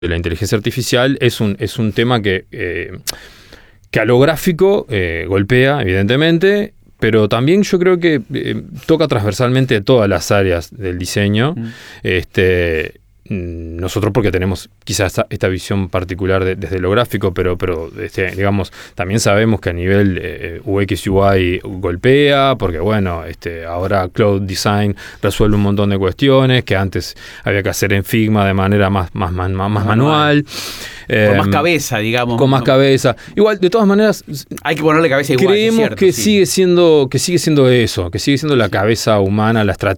de la inteligencia artificial es un tema que a lo gráfico golpea, evidentemente, pero también yo creo que toca transversalmente todas las áreas del diseño. Nosotros porque tenemos quizás esta visión particular desde lo gráfico, pero digamos, también sabemos que a nivel UX UI golpea, porque bueno, ahora Cloud Design resuelve un montón de cuestiones que antes había que hacer en Figma de manera más manual. Con más cabeza, digamos. Con más cabeza. Igual, de todas maneras, hay que ponerle cabeza igual. Creemos es cierto, que sí. sigue siendo eso, que sigue siendo la cabeza humana, la